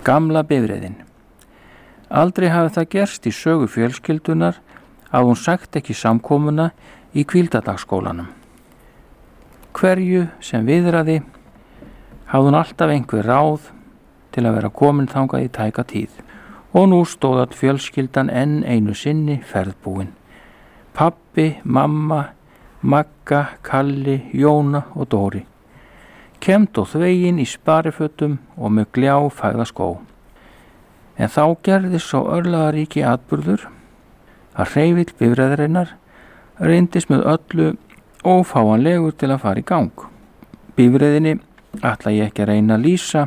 Gamla bifreiðin. Aldrei hafi það gerst í sögu fjölskyldunar að hún sagt ekki samkomuna í hvíldadagsskólanum. Hverju sem viðraði hafði hún alltaf einhver ráð til að vera komin þangað í tæka tíð og nú stóð að fjölskyldan enn einu sinni ferðbúin. Pabbi, mamma, Magga, Kalli, Jóna og Dóri. Kemd og þvegin í sparifötum og með gljáfægða skó. En þá gerðist sá örlagaríki atburður að hreyfill bifreiðarinnar reyndist með öllu ófáanlegur til að fara í gang. Bifreiðinni ætla ég ekki að reyna að lýsa,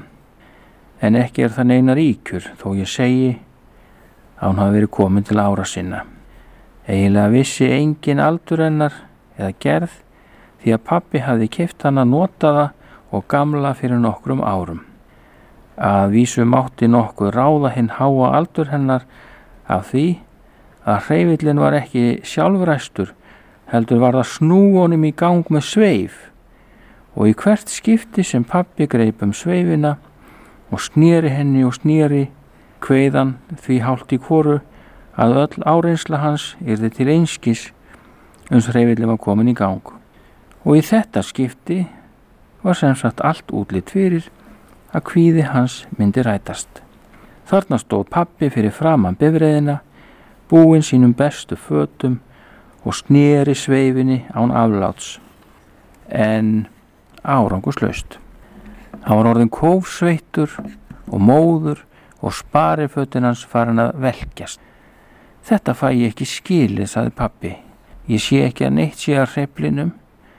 en ekki það neinar ýkjur þó ég segi að hún hafi verið komin til ára sinna. Eiginlega vissi engin aldur hennar eða gerð því að pabbi hafði keypt hana notaða og gamla fyrir nokkrum árum. Að vísu mátti nokkuð ráða hinn háa aldur hennar af því að hreyfillin var ekki sjálfræstur, heldur var það snúonum í gang með sveif og í hvert skipti sem pabbi greip sveifina og sneri henni og sneri kveðan því hálft í hvoru að öll áreynsla hans yrði til einskis hreyfillin var komin í gang. Og í þetta skipti var sem sagt allt útlit fyrir að kvíði hans myndi rætast. Þarna stóð pabbi fyrir framan bifreiðina, búinn sínum bestu fötum og sneri sveifinni án afláts, en árangurslaust. Hann var orðinn kófsveittur og móður og sparifötin hans farin að velkjast. Þetta fæ ég ekki skilið, sagði pabbi. Ég sé ekki að neitt sé að hreyflinum,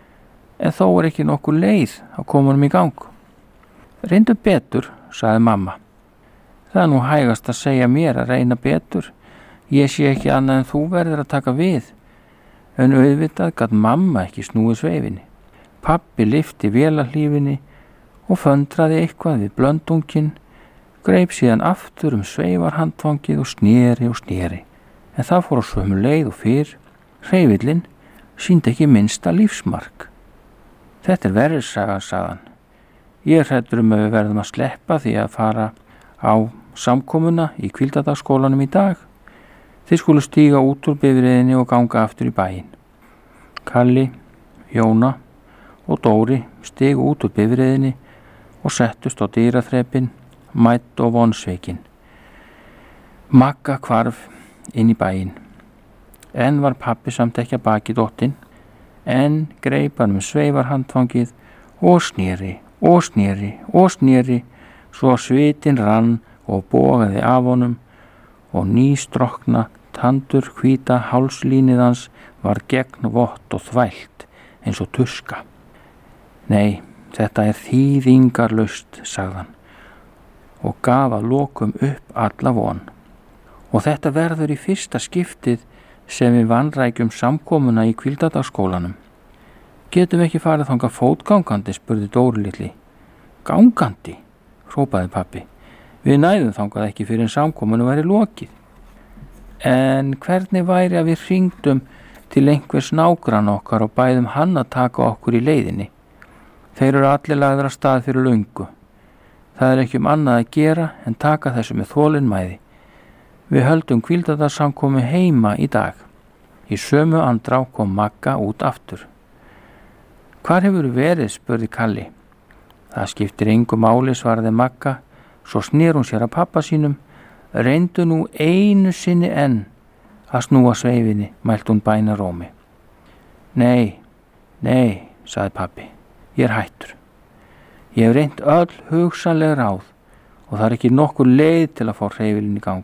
en þó ekki nokkur leið að koma honum í gang. Reyndu betur, sagði mamma. Það nú hægast að segja mér að reyna betur. Ég sé ekki annað en þú verður að taka við. En auðvitað gat mamma ekki snúið sveifinni. Pabbi lyfti vélarhlífinni og föndraði eitthvað við blöndunginn, greip síðan aftur sveifarhandfangið og sneri. En það fór á sömu leið og fyrr. Hreyfillinn sýndi ekki minnsta lífsmark. Þetta verri saga, sagðan. Ég hræddur að við verðum að sleppa því að fara á samkomuna í hvíldadagsskólanum í dag. Þið skulu stíga út úr bifreiðinni og ganga aftur í bæinn. Kalli, Jóna og Dóri stigu út úr bifreiðinni og settust á dyraþrepin, mædd og vonsveikin. Magga hvarf inn í bæinn. En var pabbi samt ekki að baki dottinn, en greip hann sveifarhandfangið og sneri, svo svitinn rann og bogaði af honum og nýstrokna tandur hvíta hálslínið hans var gegn vott og þvælt eins og tuska. Nei, þetta þýðingarlaust, sagðan og gaf að lokum upp alla von. Og þetta verður í fyrsta skiptið sem við vanrækjum samkomuna í hvíldadagsskólanum. Getum ekki farið þangað fótgangandi, spurði Dóri litli. Gangandi, hrópaði pabbi. Við næðum þangað ekki fyrir en samkomunu væri lokið. En hvernig væri að við hringdum til einhvers nágrann okkar og bæðum hann að taka okkur í leiðinni? Þeir eru allir lagðir af stað fyrir löngu. Það ekki annað að gera en taka þessu með þolinmæði. Við höldum hvíldadagssamkomu heima í dag. Í sömu andrá kom Magga út aftur. Hvar hefur verið, spurði Kalli. Það skiptir engu máli, svaraði Magga, svo sneri hún sér að pabba sínum. Reyndu nú einu sinni enn að snúa sveifinni, mælti hún bænarómi. Nei, sagði pabbi, ég hættur. Ég hef reynt öll hugsanleg ráð og það ekki nokkur leið til að fá hreyfilinn í gang.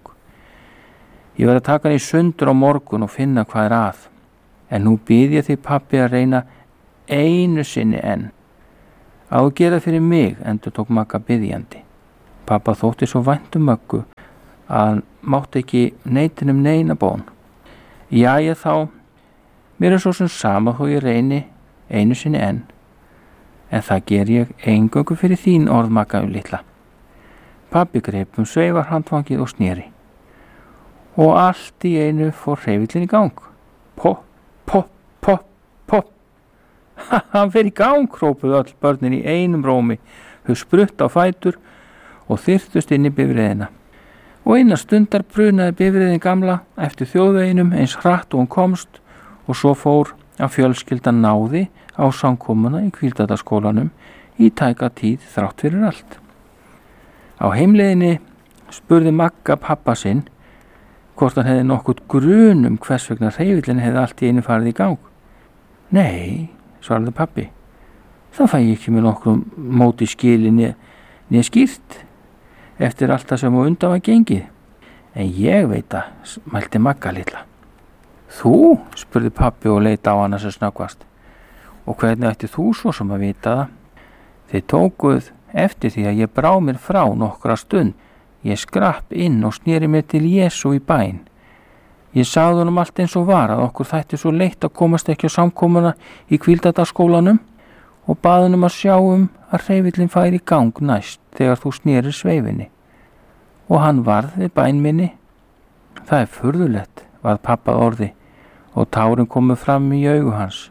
Ég verð að taka hann í sundur á morgun og finna hvað að. En nú bið ég þig, pabbi, að reyna einu sinni enn. Á að gera fyrir mig, endurtók Magga biðjandi. Pabba þótti svo vænt Möggu að hann mátti ekki neitinum neina bón. Jæja þá, mér svo sem sama þó ég reyni einu sinni enn. En það ger ég eingöngu fyrir þín orð, Magga litla. Pabbi greip sveifarhandfangið og sneri. Og allt í einu fór hreyfillinn í gang. Popp, popp, popp, popp. Hann fer í gang, hrópuðu öll börnin í einum rómi. Þau sprutt á fætur og þyrftust inn í bifreiðina. Og eina stundar brunaði bifreiðin gamla eftir þjóðveginum eins hratt og hún komst og svo fór að fjölskyldan náði á samkomuna í Hvíldadalsskólanum í tæka tíð þrátt fyrir allt. Á heimleiðinni spurði Magga pappa sinn hvort hann hefði nokkurt grun hvers vegna hreyfillin hefði allt í einu farið í gang. Nei, svaraði pappi, það fæ ég ekki með nokkrum móti skili né skýrt eftir allt það sem á undan var gengið. En ég veit það, mælti Magga litla. Þú? Spurði pappi og leit á hana sem snöggvast. Og hvernig ætti þú svo sem að vita það? Þið tókuð eftir því að ég brá mér frá nokkra stund. Ég skrapp inn og sneri mér til Jesú í bæn. Ég sagði honum allt eins og var að okkur þætti svo leitt að komast ekki á samkomuna í Hvíldadalsskólanum og bað honum að sjá að hreyfillin færi í gang næst þegar þú snerir sveifinni. Og hann varð við bæn minni. Það er furðulegt, varð pappa orði og tárin komu fram í augu hans.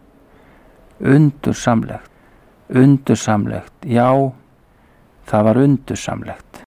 Undursamlegt, já, það var undursamlegt.